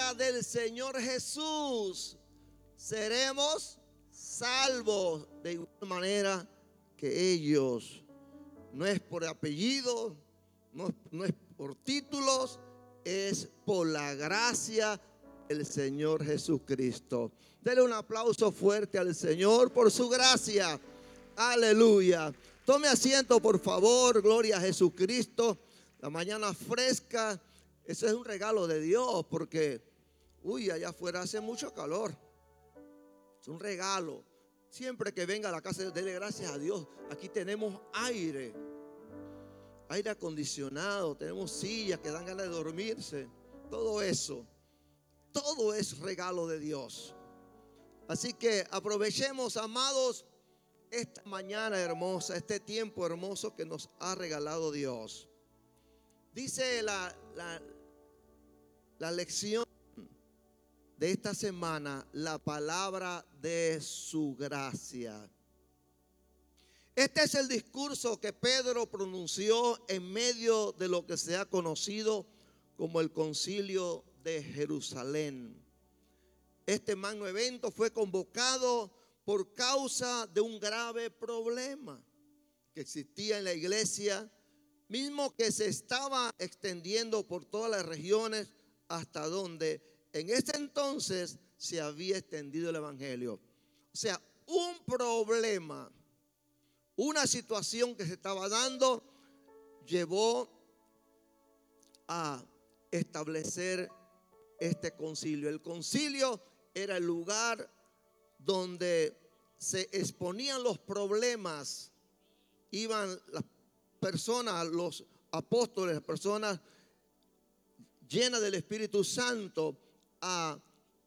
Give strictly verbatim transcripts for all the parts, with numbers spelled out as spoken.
gracia del Señor Jesús, seremos salvos de igual manera que ellos. No es por apellido, no, no es por títulos, es por la gracia del Señor Jesucristo. Dele un aplauso fuerte al Señor por su gracia. Aleluya. Tome asiento, por favor. Gloria a Jesucristo. La mañana fresca, eso es un regalo de Dios, porque uy, allá afuera hace mucho calor. Es un regalo. Siempre que venga a la casa, dele gracias a Dios. Aquí tenemos aire, aire acondicionado, tenemos sillas que dan ganas de dormirse. Todo eso, todo es regalo de Dios. Así que aprovechemos, amados, esta mañana hermosa, este tiempo hermoso que nos ha regalado Dios. Dice la, la, la lección de esta semana, la palabra de su gracia. Este es el discurso que Pedro pronunció en medio de lo que se ha conocido como el Concilio de Jerusalén. Este magno evento fue convocado por causa de un grave problema que existía en la iglesia, mismo que se estaba extendiendo por todas las regiones hasta donde en ese entonces se había extendido el evangelio. O sea, un problema, una situación que se estaba dando, llevó a establecer este concilio. El concilio era el lugar donde se exponían los problemas. Iban las personas, los apóstoles, las personas llenas del Espíritu Santo a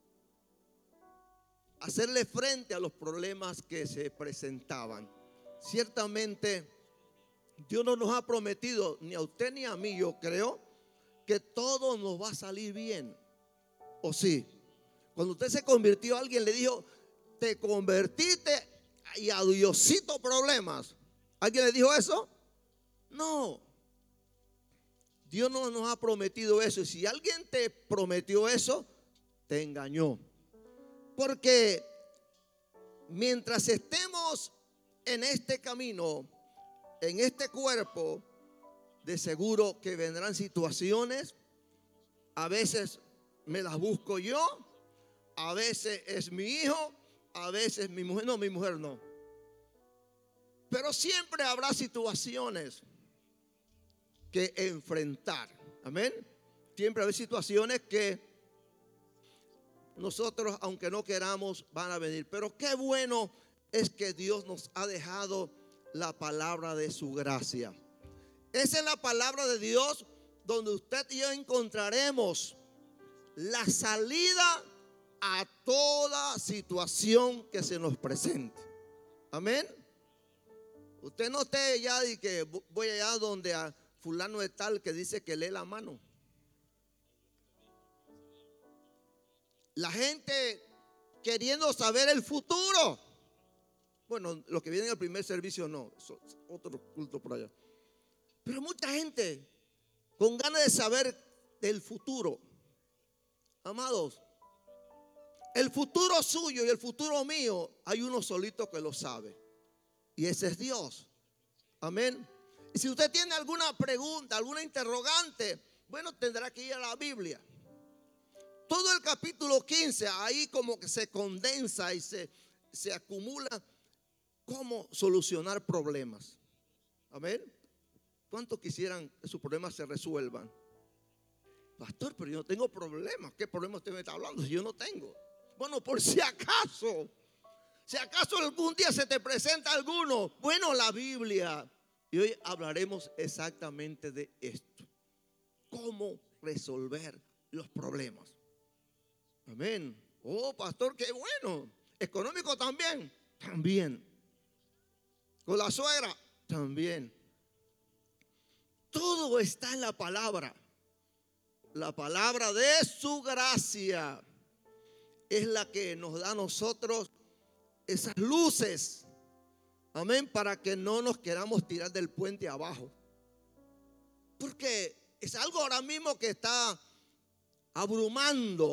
hacerle frente a los problemas que se presentaban. Ciertamente Dios no nos ha prometido, ni a usted ni a mí, yo creo, que todo nos va a salir bien. ¿O sí? Cuando usted se convirtió, alguien le dijo, te convertiste y a Diosito problemas. ¿Alguien le dijo eso? No. Dios no nos ha prometido eso. Y si alguien te prometió eso, te engañó. Porque mientras estemos en este camino, en este cuerpo, de seguro que vendrán situaciones. A veces me las busco yo, a veces es mi hijo, a veces mi mujer, no, mi mujer no. Pero siempre habrá situaciones que enfrentar. Amén. Siempre habrá situaciones que nosotros, aunque no queramos, van a venir. Pero qué bueno es que Dios nos ha dejado la palabra de su gracia. Esa es la palabra de Dios donde usted y yo encontraremos la salida a toda situación que se nos presente. Amén. Usted no esté ya y que voy allá donde a fulano de tal que dice que lee la mano. La gente queriendo saber el futuro. Bueno, los que vienen al primer servicio no, eso es otro culto por allá. Pero mucha gente con ganas de saber del futuro. Amados, el futuro suyo y el futuro mío, hay uno solito que lo sabe. Y ese es Dios. Amén. Y si usted tiene alguna pregunta, alguna interrogante, bueno, tendrá que ir a la Biblia. Todo el capítulo quince, ahí como que se condensa y se, se acumula cómo solucionar problemas. Amén. ¿Cuántos quisieran que sus problemas se resuelvan? Pastor, pero yo no tengo problemas. ¿Qué problema usted me está hablando si yo no tengo? Bueno, por si acaso, si acaso algún día se te presenta alguno, bueno, la Biblia. Y hoy hablaremos exactamente de esto. Cómo resolver los problemas. Amén. Oh, pastor, qué bueno. Económico también. También. Con la suegra. También. Todo está en la palabra. La palabra de su gracia es la que nos da a nosotros esas luces. Amén. Para que no nos queramos tirar del puente abajo. Porque es algo ahora mismo que está abrumando